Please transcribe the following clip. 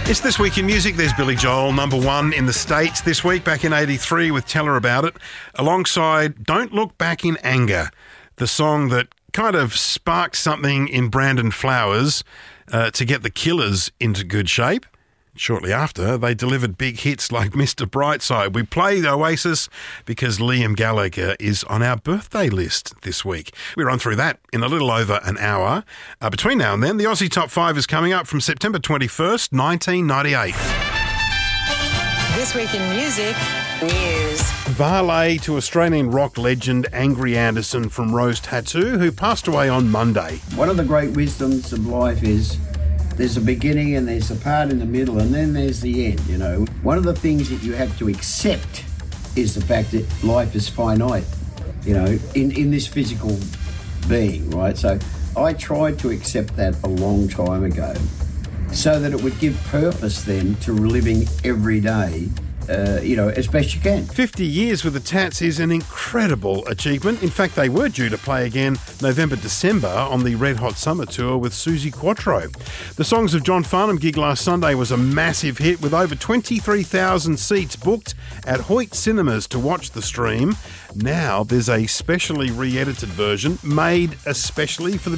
It's This Week in Music. There's Billy Joel, number one in the States this week, back in 83 with Tell Her About It, alongside Don't Look Back in Anger, the song that kind of sparked something in Brandon Flowers to get the Killers into good shape. Shortly after, they delivered big hits like Mr. Brightside. We played Oasis because Liam Gallagher is on our birthday list this week. We run through that in a little over an hour. Between now and then, the Aussie Top 5 is coming up from September 21st, 1998. This Week in Music News. Valet to Australian rock legend Angry Anderson from Rose Tattoo, who passed away on Monday. One of the great wisdoms of life is there's a beginning and there's a part in the middle and then there's the end, you know. One of the things that you have to accept is the fact that life is finite, you know, in this physical being, right? So I tried to accept that a long time ago so that it would give purpose then to living every day, as best you can. 50 years with the Tats is an incredible achievement. In fact, they were due to play again November-December on the Red Hot Summer Tour with Suzi Quatro. The Songs of John Farnham gig last Sunday was a massive hit with over 23,000 seats booked at Hoyt Cinemas to watch the stream. Now there's a specially re-edited version made especially for the